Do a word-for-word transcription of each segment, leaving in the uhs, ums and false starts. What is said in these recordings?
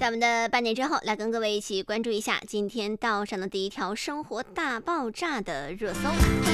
我们的半点之后，来跟各位一起关注一下今天道上的第一条生活大爆炸的热搜。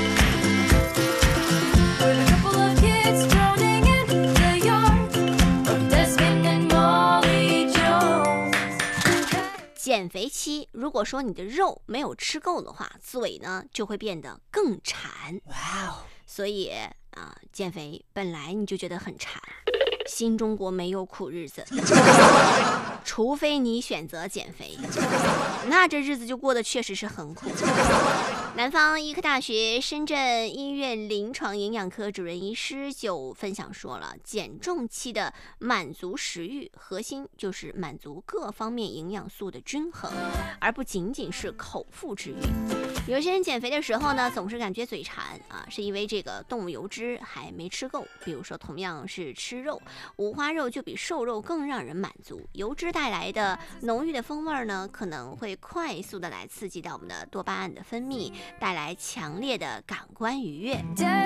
减肥期，如果说你的肉没有吃够的话，嘴呢就会变得更馋。哇哦！所以啊，减肥本来你就觉得很馋，新中国没有苦日子，除非你选择减肥，那这日子就过得确实是很苦。南方医科大学深圳医院临床营养科主任医师就分享说了，减重期的满足食欲核心就是满足各方面营养素的均衡，而不仅仅是口腹之欲。有些人减肥的时候呢，总是感觉嘴馋啊，是因为这个动物油脂还没吃够。比如说，同样是吃肉，五花肉就比瘦肉更让人满足。油脂带来的浓郁的风味呢，可能会快速的来刺激到我们的多巴胺的分泌，带来强烈的感官愉悦。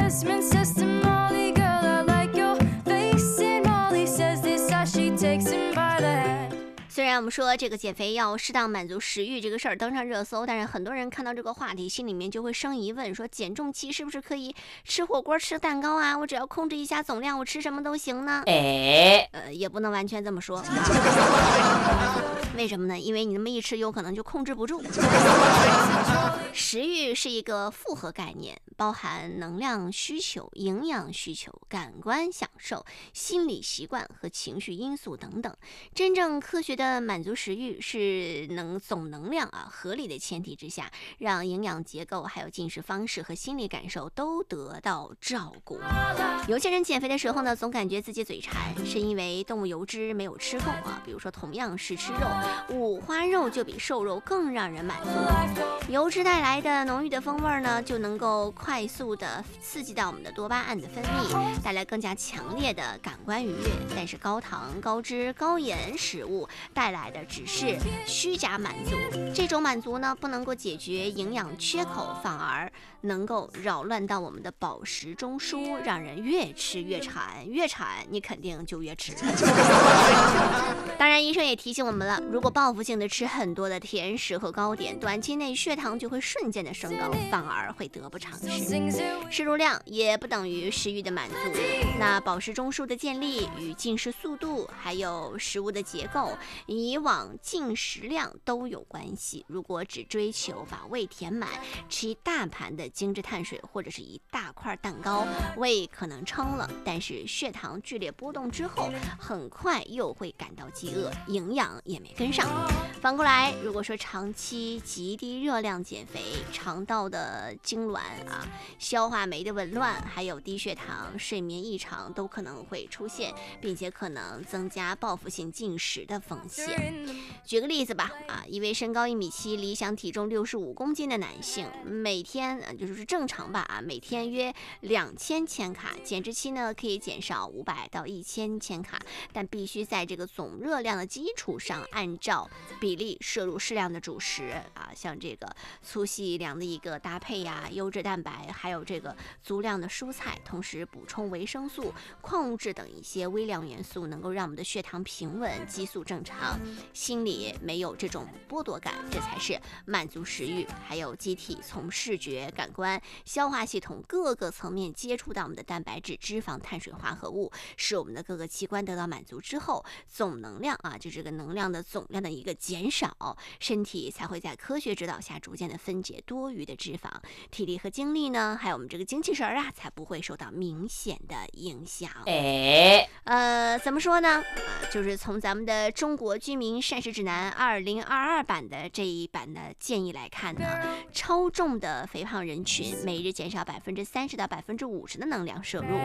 虽然我们说这个减肥要适当满足食欲这个事儿登上热搜，但是很多人看到这个话题心里面就会生疑问，说减重期是不是可以吃火锅吃蛋糕啊？我只要控制一下总量，我吃什么都行呢？哎，呃，也不能完全这么说。为什么呢？因为你那么一吃，有可能就控制不住。食欲是一个复合概念，包含能量需求、营养需求、感官享受、心理习惯和情绪因素等等。真正科学的满足食欲是能总能量啊合理的前提之下，让营养结构还有进食方式和心理感受都得到照顾。有些人减肥的时候呢，总感觉自己嘴馋，是因为动物油脂没有吃够啊。比如说，同样是吃肉，五花肉就比瘦肉更让人满足。油脂带来的浓郁的风味呢，就能够快速的刺激到我们的多巴胺的分泌，带来更加强烈的感官愉悦。但是高糖、高脂、高盐食物带来的只是虚假满足，这种满足呢，不能够解决营养缺口，反而能够扰乱到我们的饱食中枢，让人越吃越馋，越馋你肯定就越吃。当然，医生也提醒我们了，如果报复性的吃很多的甜食和糕点，短期内血糖就会瞬间的升高，反而会得不偿失。摄入量也不等于食欲的满足，那饱食中枢的建立与进食速度还有食物的结构以往进食量都有关系。如果只追求把胃填满，吃一大盘的精致碳水或者是一大块蛋糕，胃可能撑了，但是血糖剧烈波动之后，很快又会感到饥饿，营养也没跟上。反过来，如果说长期极低热量减肥，肠道的痉挛啊、消化酶的紊乱，还有低血糖、睡眠异常都可能会出现，并且可能增加报复性进食的风险。举个例子吧，啊，一位身高一米七、理想体重六十五公斤的男性，每天就是正常吧，啊，每天约两千千卡，减脂期呢可以减少五百到一千千卡，但必须在这个总热量的基础上，按照比例摄入适量的主食啊，像这个粗细粮的一个搭配呀、啊，优质蛋白，还有这个足量的蔬菜，同时补充维生素、矿物质等一些微量元素，能够让我们的血糖平稳，激素正常，心里没有这种剥夺感，这才是满足食欲。还有机体从视觉、感官、消化系统各个层面接触到我们的蛋白质、脂肪、碳水化合物，使我们的各个器官得到满足之后，总能量啊，就这个能量的总量的一个减少，身体才会在科学指导下逐渐的分解多余的脂肪，体力和精力呢，还有我们这个精气神啊，才不会受到明显的影响。哎，呃，怎么说呢？呃，就是从咱们的中国居民膳食指南二零二二版的这一版的建议来看呢，超重的肥胖人群每日减少百分之三十到百分之五十的能量摄入。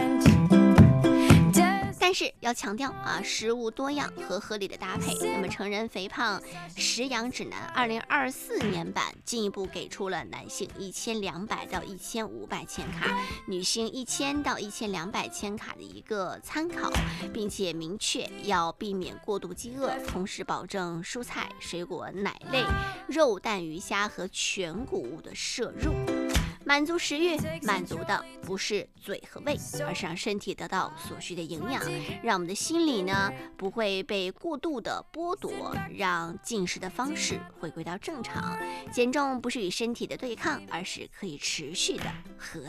但是要强调啊，食物多样和合理的搭配。那么成人肥胖食养指南二零二四年版进一步给出了男性一千两百到一千五百千卡，女性一千到一千两百千卡的一个参考，并且明确要避免过度饥饿，同时保证蔬菜、水果、奶类、肉、蛋、鱼虾和全谷物的摄入。 满足食欲，满足的不是嘴和胃，而是让身体得到所需的营养，让我们的心理呢不会被过度的剥夺，让进食的方式回归到正常。减重不是与身体的对抗，而是可以持续的和